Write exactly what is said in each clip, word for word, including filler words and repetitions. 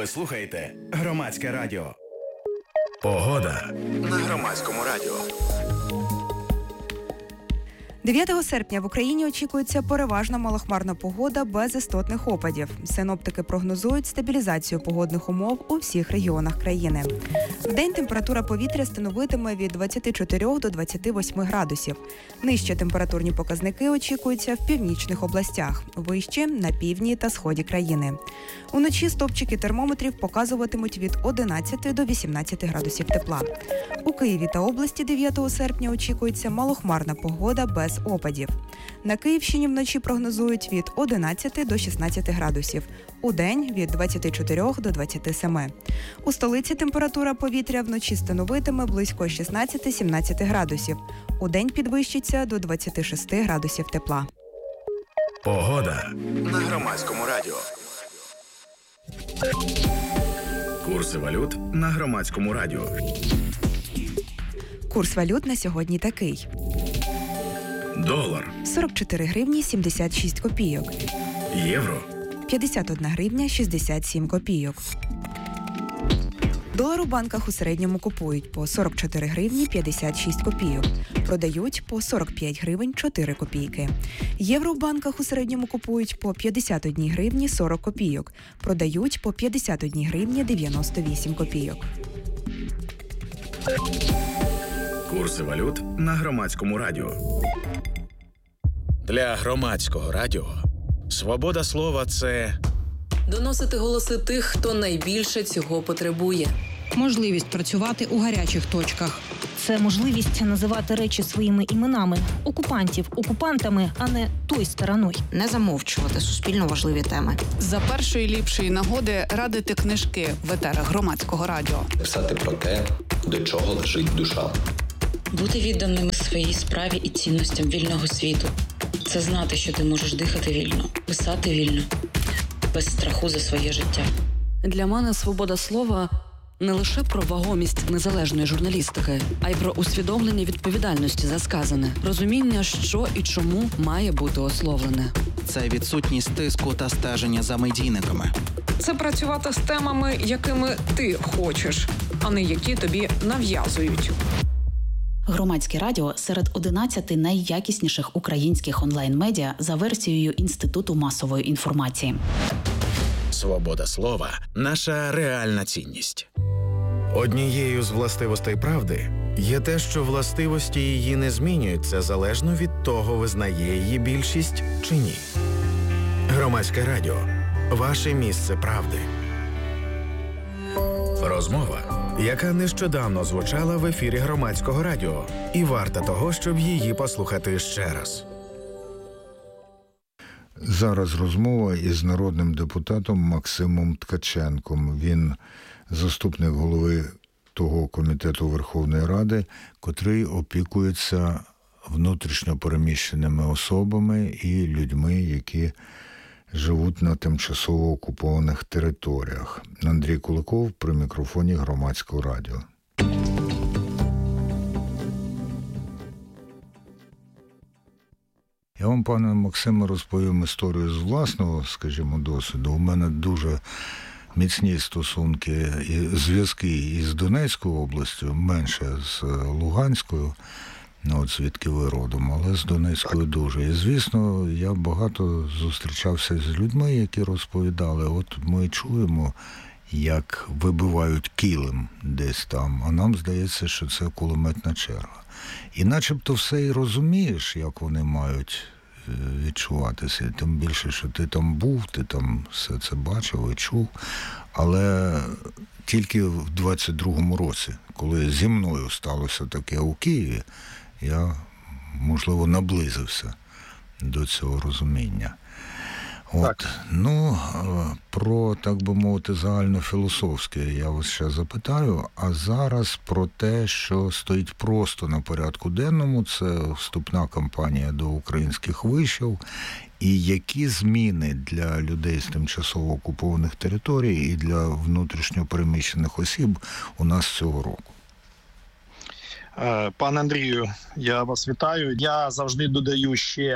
Ви слухаєте Громадське радіо. Погода на Громадському радіо. дев'ятого серпня в Україні очікується переважно малохмарна погода без істотних опадів. Синоптики прогнозують стабілізацію погодних умов у всіх регіонах країни. Вдень температура повітря становитиме від двадцяти чотирьох до двадцяти восьми градусів. Нижчі температурні показники очікуються в північних областях, вищі – на півдні та сході країни. Уночі стопчики термометрів показуватимуть від одинадцяти до вісімнадцяти градусів тепла. У Києві та області дев'ятого серпня очікується малохмарна погода без опадів. На Київщині вночі прогнозують від одинадцяти до шістнадцяти градусів. Удень – від двадцяти чотирьох до двадцяти семи. У столиці температура повітря вночі становитиме близько шістнадцяти-сімнадцяти градусів. Удень підвищиться до двадцяти шести градусів тепла. Погода на Громадському радіо. Курси валют на Громадському радіо. Курс валют на сьогодні такий. Долар сорок чотири гривні сімдесят шість копійок. Євро п'ятдесят одна гривня шістдесят сім копійок. Долар у банках у середньому купують по сорок чотири гривні п'ятдесят шість копійок. Продають по сорок п'ять гривень чотири копійки. Євро в банках у середньому купують по п'ятдесят одна гривні сорок копійок. Продають по п'ятдесят одна гривня дев'яносто вісім копійок. Курси валют на Громадському радіо. Для Громадського радіо свобода слова – це доносити голоси тих, хто найбільше цього потребує. Можливість працювати у гарячих точках. Це можливість називати речі своїми іменами. Окупантів окупантами, а не той стороною. Не замовчувати суспільно важливі теми. За першої ліпшої нагоди радити книжки в етерах Громадського радіо. Писати про те, до чого лежить душа. Бути відданими своїй справі і цінностям вільного світу. Це знати, що ти можеш дихати вільно, писати вільно, без страху за своє життя. Для мене свобода слова – не лише про вагомість незалежної журналістики, а й про усвідомлення відповідальності за сказане, розуміння, що і чому має бути ословлене. Це відсутність тиску та стеження за медійниками. Це працювати з темами, якими ти хочеш, а не які тобі нав'язують. Громадське радіо серед одинадцяти найякісніших українських онлайн-медіа за версією Інституту масової інформації. свобода слова – наша реальна цінність. Однією з властивостей правди є те, що властивості її не змінюються залежно від того, визнає її більшість чи ні. Громадське радіо – ваше місце правди. Розмова, яка нещодавно звучала в ефірі Громадського радіо, і варта того, щоб її послухати ще раз. Зараз розмова із народним депутатом Максимом Ткаченком. Він заступник голови того комітету Верховної Ради, котрий опікується внутрішньо переміщеними особами і людьми, які живуть на тимчасово окупованих територіях. Андрій Куликов при мікрофоні Громадського радіо. Я вам, пане Максиме, розповім історію з власного, скажімо, досвіду. У мене дуже міцні стосунки і зв'язки із Донецькою областю, менше з Луганською, ну, от звідки ви родом, але з Донецькою дуже. І, звісно, я багато зустрічався з людьми, які розповідали, от ми чуємо, як вибивають килим десь там, а нам здається, що це кулеметна черга. І начебто все і розумієш, як вони мають відчуватися. Тим більше, що ти там був, ти там все це бачив і чув. Але тільки в двадцять другому році, коли зі мною сталося таке у Києві, я, можливо, наблизився до цього розуміння. От, ну, про, так би мовити, загальнофілософське я вас ще запитаю, а зараз про те, що стоїть просто на порядку денному, це вступна кампанія до українських вишів, і які зміни для людей з тимчасово окупованих територій і для внутрішньо переміщених осіб у нас цього року? Пане Андрію, я вас вітаю. Я завжди додаю ще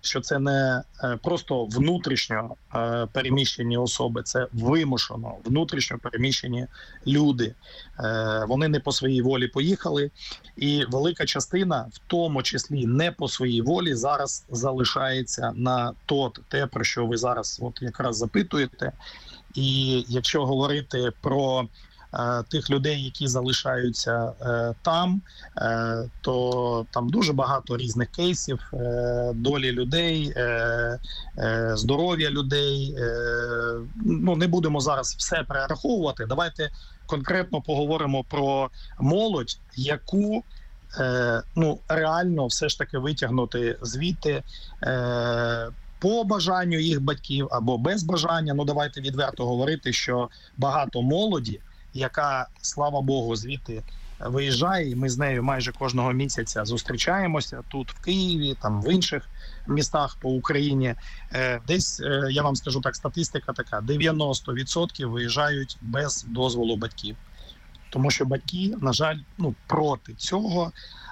що це не просто внутрішньо переміщені особи, це вимушено внутрішньо переміщені люди. Вони не по своїй волі поїхали, і велика частина, в тому числі не по своїй волі, зараз залишається на тот, те, про що ви зараз от якраз запитуєте. І якщо говорити про тих людей, які залишаються е, там, е, то там дуже багато різних кейсів, е, долі людей, е, е, здоров'я людей. Е, ну, не будемо зараз все перераховувати. Давайте конкретно поговоримо про молодь, яку е, ну, реально все ж таки витягнути звідти е, по бажанню їх батьків або без бажання. Ну, давайте відверто говорити, що багато молоді, яка, слава Богу, звідти виїжджає, і ми з нею майже кожного місяця зустрічаємося тут, в Києві, там в інших містах по Україні. Десь, я вам скажу так, статистика така, дев'яносто відсотків виїжджають без дозволу батьків. Тому що батьки, на жаль, ну, проти цього,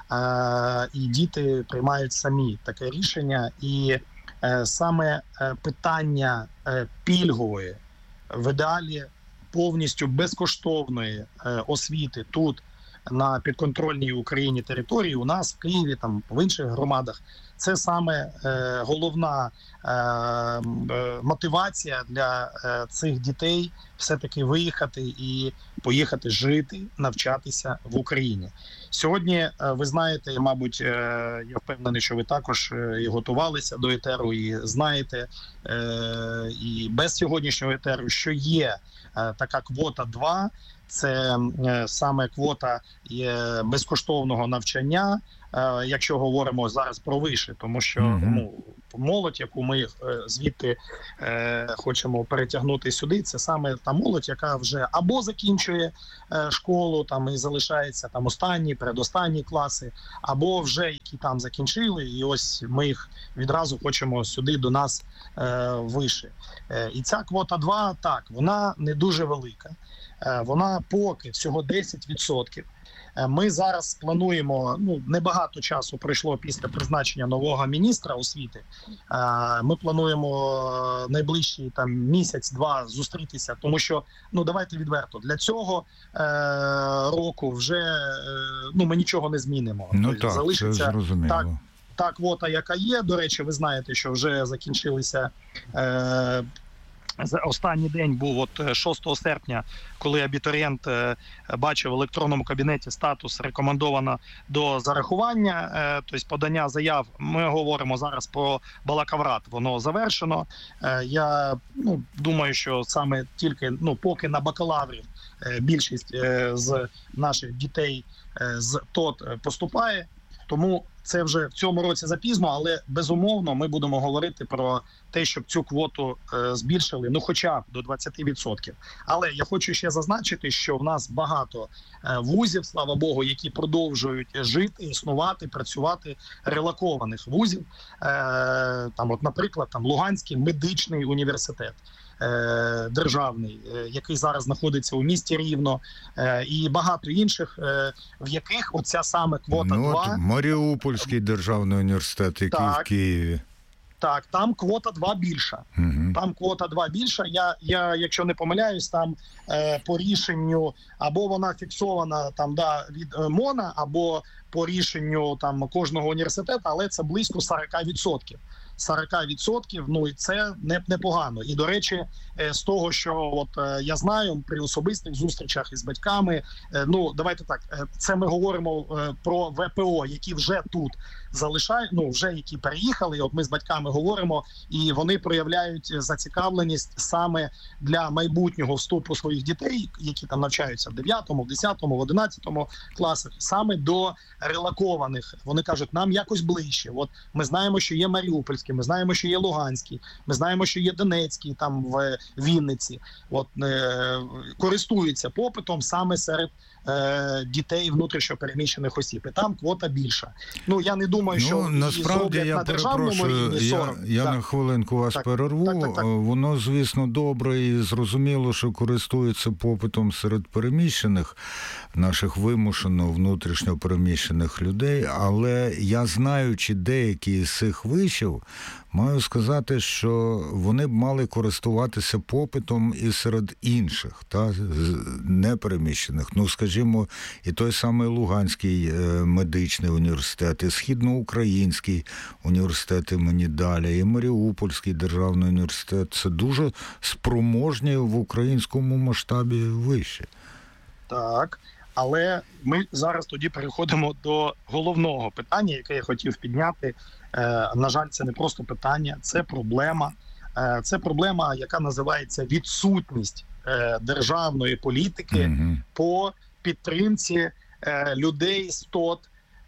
і діти приймають самі таке рішення. І саме питання пільгової, в ідеалі повністю безкоштовної е, освіти тут, на підконтрольній Україні території, у нас в Києві, там в інших громадах, це саме е, головна е, е, мотивація для е, цих дітей все-таки виїхати і поїхати жити, навчатися в Україні. Сьогодні, е, ви знаєте, мабуть, е, я впевнений, що ви також е, і готувалися до етеру, і знаєте, е, і без сьогоднішнього етеру, що є е, така квота два, це е, саме квота е, безкоштовного навчання, е, якщо говоримо зараз про виші, тому що mm-hmm. ну, молодь, яку ми е, звідти е, хочемо перетягнути сюди, це саме та молодь, яка вже або закінчує е, школу там і залишається там останні, передостанні класи, або вже які там закінчили, і ось ми їх відразу хочемо сюди до нас е, виші. Е, і ця квота два, так, вона не дуже велика. Вона поки всього десять відсотків. Ми зараз плануємо, ну, небагато часу пройшло після призначення нового міністра освіти. Ми плануємо найближчий там місяць-два зустрітися, тому що, ну, давайте відверто, для цього е- року вже е- ну, ми нічого не змінимо. Ну тобто, так, залишиться це зрозуміло. Так, та квота, яка є. До речі, ви знаєте, що вже закінчилися е- останній день був от шостого серпня, коли абітурієнт бачив в електронному кабінеті статус рекомендовано до зарахування, тобто подання заяв. Ми говоримо зараз про бакалаврат, воно завершено. Я ну, думаю, що саме тільки ну, поки на бакалаврі більшість з наших дітей з ТОТ поступає, тому це вже в цьому році запізно, але безумовно ми будемо говорити про те, щоб цю квоту е, збільшили, ну хоча б до двадцять відсотків. Але я хочу ще зазначити, що в нас багато е, вузів, слава Богу, які продовжують жити, існувати, працювати, релокованих вузів. Е, там, от, наприклад, там Луганський медичний університет. Державний, який зараз знаходиться у місті Рівно, і багато інших, в яких оця саме квота ну, два... Маріупольський державний університет, який так, в Києві. Так, там квота два більша. Угу. Там квота два більша. Я, я, якщо не помиляюсь, там е, по рішенню або вона фіксована там, да, від е, МОНа, або по рішенню там кожного університету, але це близько сорок відсотків. сорок відсотків, ну і це не, непогано. І, до речі, з того, що от я знаю при особистих зустрічах із батьками, ну, давайте так, це ми говоримо про ВПО, які вже тут залишають, ну, вже які переїхали, от ми з батьками говоримо, і вони проявляють зацікавленість саме для майбутнього вступу своїх дітей, які там навчаються в дев'ятому, в десятому, в одинадцятому класах, саме до релокованих. Вони кажуть, нам якось ближче. От ми знаємо, що є Маріупольський, ми знаємо, що є Луганський, ми знаємо, що є Донецький, там в Вінниці. От е, користуються попитом саме серед е, дітей внутрішньопереміщених осіб. І там квота більша. Ну, я не думаю, що ну, насправді, я на державному рівні сорок. Я, я так. на хвилинку вас так, перерву. Так, так, так. Воно, звісно, добре і зрозуміло, що користується попитом серед переміщених, наших вимушено внутрішньо переміщених людей, але я, знаючи деякі з цих вишів, маю сказати, що вони б мали користуватися попитом і серед інших, та, непереміщених. Ну, скажімо, і той самий Луганський медичний університет, і Східноукраїнський університет імені Даля, і Маріупольський державний університет. Це дуже спроможні в українському масштабі виші. Так, але ми зараз тоді переходимо до головного питання, яке я хотів підняти. Е, на жаль, це не просто питання, це проблема. Е, це проблема, яка називається відсутність е, державної політики mm-hmm. по підтримці е, людей, істот,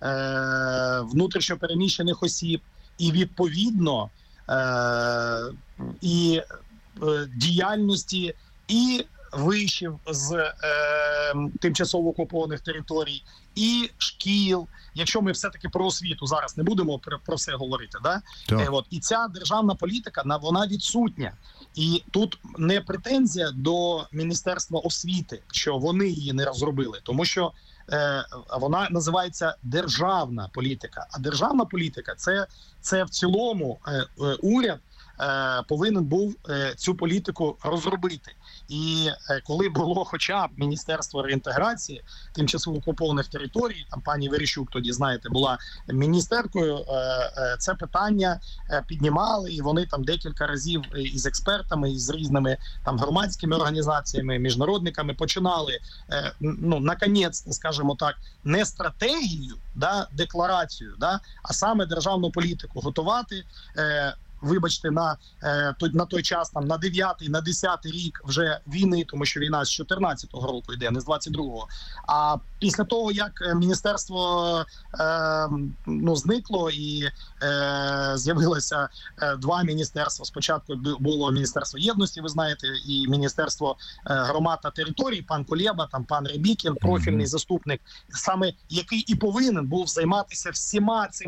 е, внутрішньопереміщених осіб і, відповідно, е, і е, діяльності і вишів з е, тимчасово окупованих територій, і шкіл. Якщо ми все-таки про освіту зараз не будемо про, про все говорити, да? Е, от, і ця державна політика, вона відсутня. І тут не претензія до Міністерства освіти, що вони її не розробили, тому що е, вона називається державна політика. А державна політика – це, це в цілому е, е, уряд е, повинен був е, цю політику розробити. І е, коли було хоча б Міністерство реінтеграції тимчасово окупованих територій, там пані Верещук, тоді, знаєте, була міністеркою, е, е, це питання е, піднімали, і вони там декілька разів із експертами, із різними там громадськими організаціями, міжнародниками починали, е, ну, наконець, скажімо так, не стратегію, да, декларацію, да, а саме державну політику готувати, е, вибачте, на, на той час, там, на дев'ятий, на десятий рік вже війни, тому що війна з чотирнадцятого року йде, не з двадцять другого. А після того, як міністерство е, ну, зникло і е, з'явилося два міністерства. Спочатку було Міністерство єдності, ви знаєте, і Міністерство громад та територій, пан Кулеба, там пан Рябікін, профільний заступник, саме який і повинен був займатися всіма цими